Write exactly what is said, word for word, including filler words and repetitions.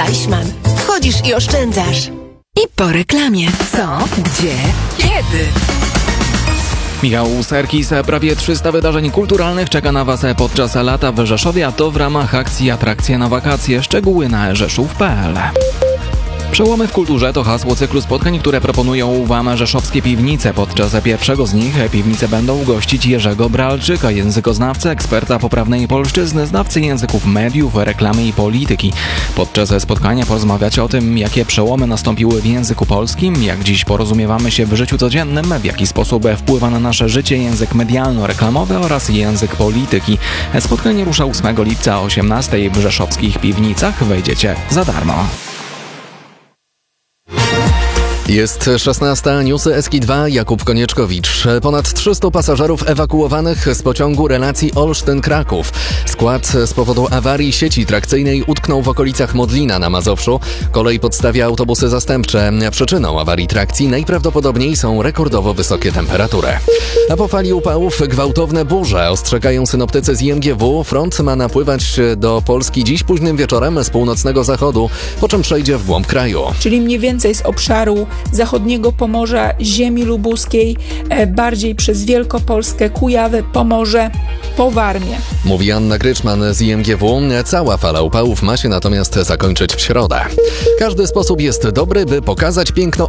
Deichmann. Wchodzisz i oszczędzasz. I po reklamie. Co? Gdzie? Kiedy? Michał Serkis, prawie trzysta wydarzeń kulturalnych czeka na Was podczas lata w Rzeszowie, a to w ramach akcji Atrakcje na wakacje. Szczegóły na rzeszów kropka pe el. Przełomy w kulturze to hasło cyklu spotkań, które proponują Wam rzeszowskie piwnice. Podczas pierwszego z nich piwnice będą gościć Jerzego Bralczyka, językoznawcę, eksperta poprawnej polszczyzny, znawcy języków mediów, reklamy i polityki. Podczas spotkania porozmawiacie o tym, jakie przełomy nastąpiły w języku polskim, jak dziś porozumiewamy się w życiu codziennym, w jaki sposób wpływa na nasze życie język medialno-reklamowy oraz język polityki. Spotkanie rusza ósmego lipca o osiemnastej w rzeszowskich piwnicach. Wejdziecie za darmo. Jest szesnasta, newsy S K dwa, Jakub Konieczkowicz. Ponad trzystu pasażerów ewakuowanych z pociągu relacji Olsztyn-Kraków. Skład z powodu awarii sieci trakcyjnej utknął w okolicach Modlina na Mazowszu. Kolej podstawia autobusy zastępcze. Przyczyną awarii trakcji najprawdopodobniej są rekordowo wysokie temperatury. A po fali upałów gwałtowne burze. Ostrzegają synoptycy z I M G W. Front ma napływać do Polski dziś późnym wieczorem z północnego zachodu, po czym przejdzie w głąb kraju. Czyli mniej więcej z obszaru zachodniego Pomorza, ziemi lubuskiej, bardziej przez Wielkopolskę, Kujawy, Pomorze, po Warmię. Mówi Anna Gryczman z I M G W. Cała fala upałów ma się natomiast zakończyć w środę. Każdy sposób jest dobry, by pokazać piękno